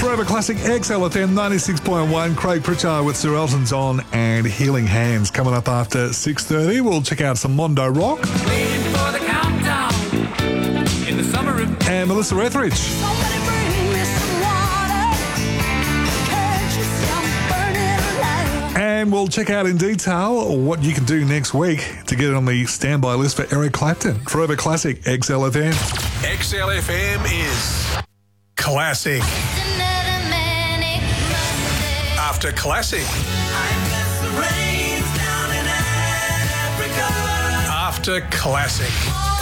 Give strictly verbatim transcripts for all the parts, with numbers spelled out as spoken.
Forever Classic X L F M ninety-six point one. Craig Pritchard with Sir Elton's On and Healing Hands coming up after six thirty. We'll check out some Mondo Rock. Waiting for the countdown in the summer of... And Melissa Etheridge. Somebody bring me some water. Can't you see I'm burning alive? And we'll check out in detail what you can do next week to get on the standby list for Eric Clapton. Forever Classic X L F M. X L F M is classic. After classic. After classic.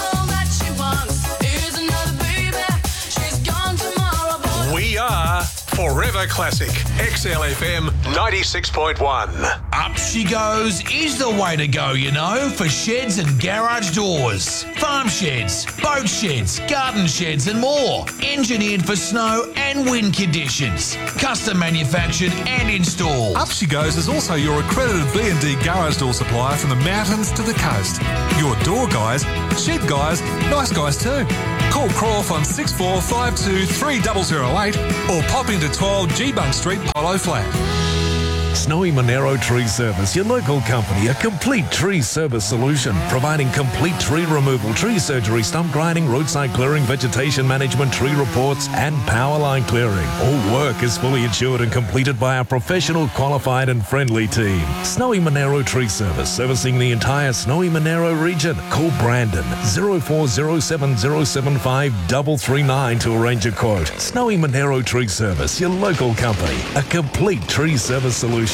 We are Forever Classic. X L F M ninety-six point one. Up She Goes is the way to go, you know, for sheds and garage doors. Farm sheds, boat sheds, garden sheds and more. Engineered for snow and wind conditions. Custom manufactured and installed. Up She Goes is also your accredited B and D garage door supplier from the mountains to the coast. Your door guys, shed guys, nice guys too. Call Croft on six four five two three zero zero eight or pop into twelve G-Bunk Street, Polo Flat. Snowy Monero Tree Service, your local company, a complete tree service solution, providing complete tree removal, tree surgery, stump grinding, roadside clearing, vegetation management, tree reports, and power line clearing. All work is fully insured and completed by our professional, qualified, and friendly team. Snowy Monero Tree Service, servicing the entire Snowy Monero region. Call Brandon zero four zero seven zero seven five three three nine to arrange a quote. Snowy Monero Tree Service, your local company, a complete tree service solution.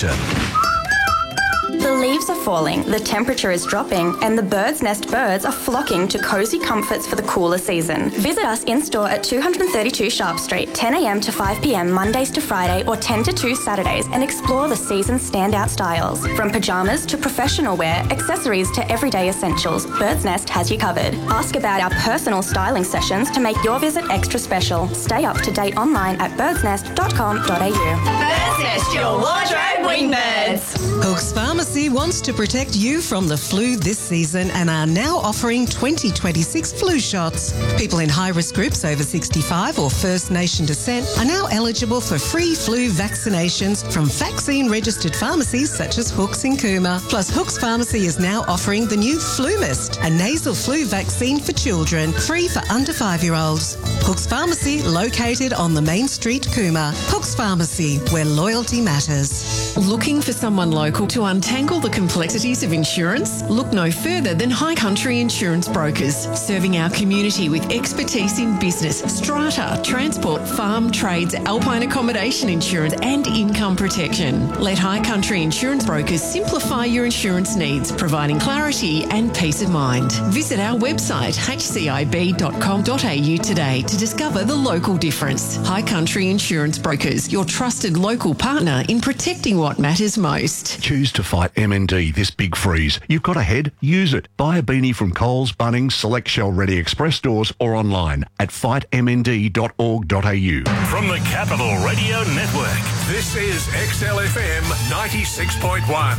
The leaves are falling, the temperature is dropping, and the Bird's Nest birds are flocking to cosy comforts for the cooler season. Visit us in-store at two thirty-two Sharp Street, ten a m to five p m Mondays to Friday or ten to two Saturdays, and explore the season's standout styles. From pyjamas to professional wear, accessories to everyday essentials, Bird's Nest has you covered. Ask about our personal styling sessions to make your visit extra special. Stay up to date online at birds nest dot com dot a u. Bird's Nest, your wardrobe wingbirds. Hooks Pharmacy wants to protect you from the flu this season and are now offering twenty twenty-six flu shots. People in high-risk groups over sixty-five or First Nation descent are now eligible for free flu vaccinations from vaccine-registered pharmacies such as Hooks in Cooma. Plus, Hooks Pharmacy is now offering the new Flu Mist, a nasal flu vaccine for children, free for under five-year-olds. Hooks Pharmacy, located on the Main Street, Cooma. Hooks Pharmacy, where loyalty matters. Looking for someone local to untangle the complexities of insurance? Look no further than High Country Insurance Brokers, serving our community with expertise in business, strata, transport, farm, trades, alpine accommodation insurance and income protection. Let High Country Insurance Brokers simplify your insurance needs, providing clarity and peace of mind. Visit our website h c i b dot com dot a u today to discover the local difference. High Country Insurance Brokers, your trusted local partner in protecting what matters most. Choose to fight M N D this big freeze. You've got a head, use it. Buy a beanie from Coles, Bunnings, Select Shell Ready Express stores or online at fight m n d dot org dot a u. From the Capital Radio Network, this is X L F M ninety-six point one.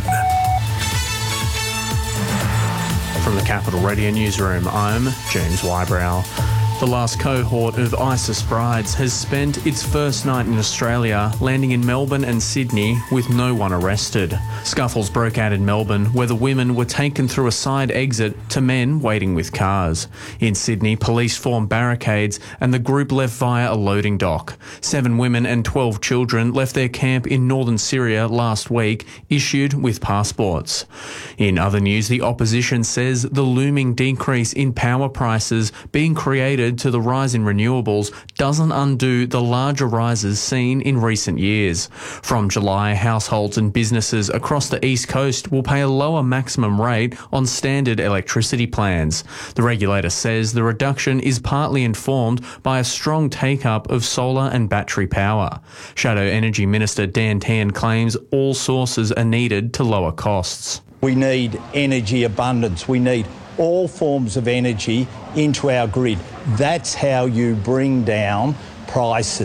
From the Capital Radio Newsroom, I'm James Wybrow. The last cohort of ISIS brides has spent its first night in Australia, landing in Melbourne and Sydney with no one arrested. Scuffles broke out in Melbourne, where the women were taken through a side exit to men waiting with cars. In Sydney, police formed barricades and the group left via a loading dock. Seven women and twelve children left their camp in northern Syria last week, issued with passports. In other news, the opposition says the looming decrease in power prices being created to the rise in renewables doesn't undo the larger rises seen in recent years. From July, households and businesses across the East Coast will pay a lower maximum rate on standard electricity plans. The regulator says the reduction is partly informed by a strong take-up of solar and battery power. Shadow Energy Minister Dan Tan claims all sources are needed to lower costs. We need energy abundance. We need all forms of energy into our grid. That's how you bring down prices.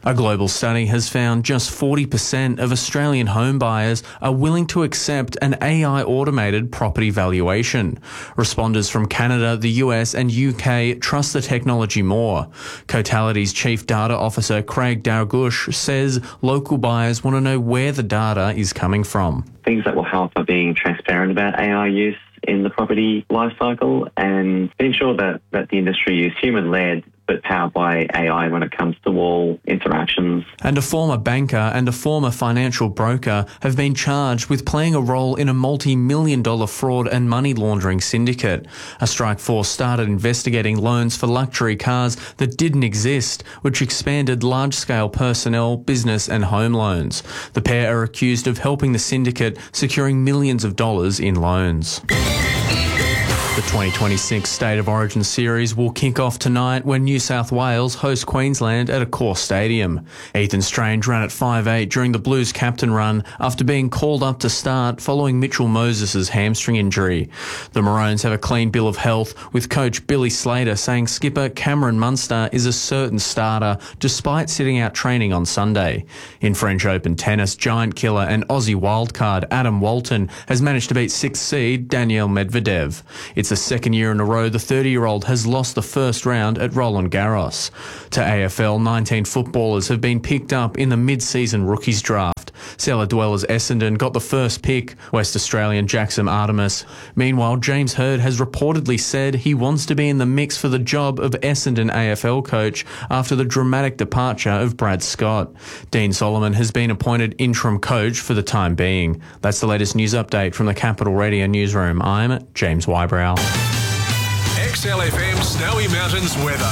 A global study has found just forty percent of Australian home buyers are willing to accept an A I-automated property valuation. Respondents from Canada, the U S and U K trust the technology more. Cotality's Chief Data Officer Craig Dargush says local buyers want to know where the data is coming from. Things that will help are being transparent about A I use in the property lifecycle and being sure that, that the industry is human-led but powered by A I when it comes to all interactions. And a former banker and a former financial broker have been charged with playing a role in a multi-million dollar fraud and money laundering syndicate. A strike force started investigating loans for luxury cars that didn't exist, which expanded large-scale personnel, business and home loans. The pair are accused of helping the syndicate securing millions of dollars in loans. The twenty twenty-six State of Origin series will kick off tonight when New South Wales host Queensland at Accor Stadium. Ethan Strange ran at five eight during the Blues captain run after being called up to start following Mitchell Moses' hamstring injury. The Maroons have a clean bill of health, with coach Billy Slater saying skipper Cameron Munster is a certain starter despite sitting out training on Sunday. In French Open tennis, giant killer and Aussie wildcard Adam Walton has managed to beat sixth seed Daniil Medvedev. It's the second year in a row the thirty-year-old has lost the first round at Roland Garros. To A F L, nineteen footballers have been picked up in the mid-season rookies draft. Cellar Dwellers Essendon got the first pick, West Australian Jackson Artemis. Meanwhile, James Hird has reportedly said he wants to be in the mix for the job of Essendon A F L coach after the dramatic departure of Brad Scott. Dean Solomon has been appointed interim coach for the time being. That's the latest news update from the Capital Radio newsroom. I'm James Wybrow. X L F M Snowy Mountains weather.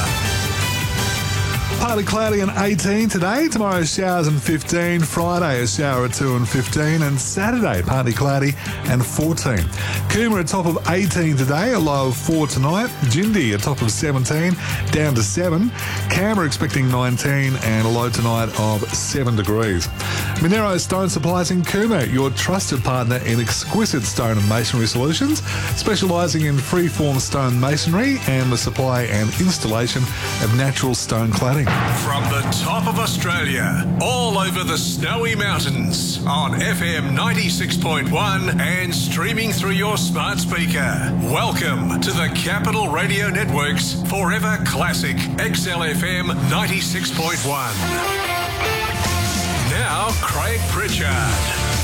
Partly cloudy and eighteen today. Tomorrow showers and fifteen. Friday a shower at two and fifteen. And Saturday partly cloudy and fourteen. Cooma a top of eighteen today, a low of four tonight. Jindy a top of seventeen, down to seven. Canberra expecting nineteen and a low tonight of seven degrees. Monero Stone Supplies in Cooma, your trusted partner in exquisite stone and masonry solutions, specialising in freeform stone masonry and the supply and installation of natural stone cladding. From the top of Australia, all over the Snowy Mountains, on F M ninety-six point one and streaming through your smart speaker. Welcome to the Capital Radio Network's Forever Classic X L F M ninety-six point one. Now, Craig Pritchard.